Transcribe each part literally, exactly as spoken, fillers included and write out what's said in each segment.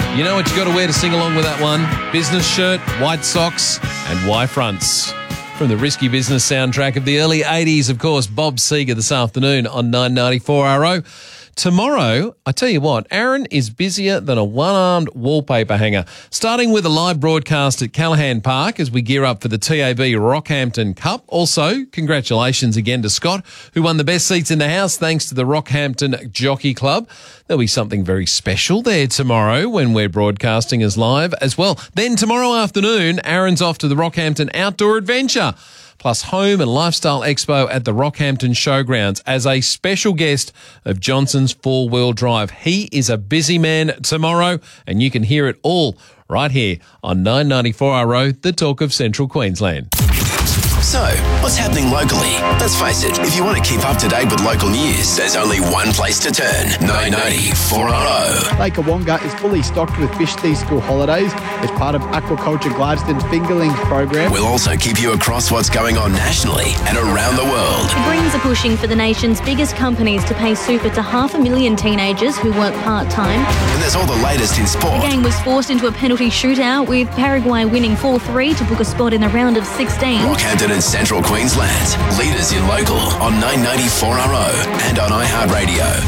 You know what you got to wear to sing along with that one? Business shirt, white socks, and Y fronts. From the Risky Business soundtrack of the early eighties, of course, Bob Seger this afternoon on nine ninety-four R O. Tomorrow, I tell you what, Aaron is busier than a one-armed wallpaper hanger, starting with a live broadcast at Callaghan Park as we gear up for the T A B Rockhampton Cup. Also, congratulations again to Scott, who won the best seats in the house thanks to the Rockhampton Jockey Club. There'll be something very special there tomorrow when we're broadcasting as live as well. Then tomorrow afternoon, Aaron's off to the Rockhampton Outdoor Adventure, plus Home and Lifestyle Expo at the Rockhampton Showgrounds as a special guest of Johnson's four-wheel drive. He is a busy man tomorrow, and you can hear it all right here on nine ninety-four R O, the talk of Central Queensland. So, what's happening locally? Let's face it, if you want to keep up to date with local news, there's only one place to turn. nine ninety-four R O. Lake Awonga is fully stocked with fish these school holidays as part of Aquaculture Gladstone Fingerlings program. We'll also keep you across what's going on nationally and around the world. Greens are pushing for the nation's biggest companies to pay super to half a million teenagers who work part-time. And there's all the latest in sport. The gang was forced into a penalty shootout, with Paraguay winning four three to book a spot in the round of sixteen. Rockhampton and Central Queensland, leaders in local on nine ninety-four R O and on iHeartRadio.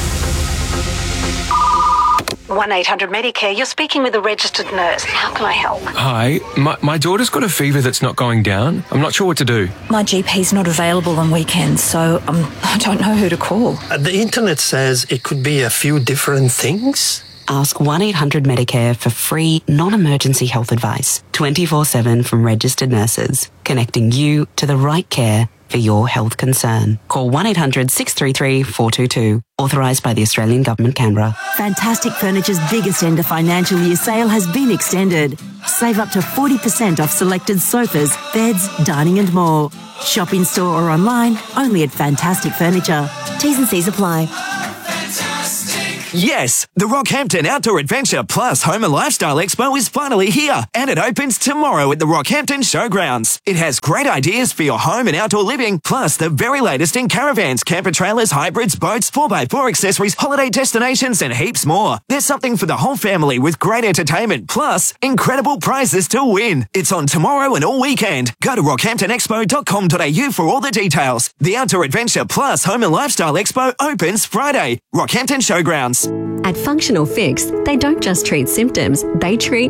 one eight hundred Medicare, you're speaking with a registered nurse. How can I help? Hi, my, my daughter's got a fever that's not going down. I'm not sure what to do. My G P's not available on weekends, so um, I don't know who to call. Uh, the internet says it could be a few different things. Ask one eight hundred Medicare for free, non-emergency health advice, twenty-four seven from registered nurses, connecting you to the right care for your health concern. Call one eight hundred six three three four two two. Authorised by the Australian Government, Canberra. Fantastic Furniture's biggest end of financial year sale has been extended. Save up to forty percent off selected sofas, beds, dining and more. Shop in store or online, only at Fantastic Furniture. T's and C's apply. Yes, the Rockhampton Outdoor Adventure plus Home and Lifestyle Expo is finally here, and it opens tomorrow at the Rockhampton Showgrounds. It has great ideas for your home and outdoor living, plus the very latest in caravans, camper trailers, hybrids, boats, four by four accessories, holiday destinations, and heaps more. There's something for the whole family with great entertainment, plus incredible prizes to win. It's on tomorrow and all weekend. Go to rockhampton expo dot com dot a u for all the details. The Outdoor Adventure plus Home and Lifestyle Expo opens Friday. Rockhampton Showgrounds. At Functional Fix, they don't just treat symptoms, they treat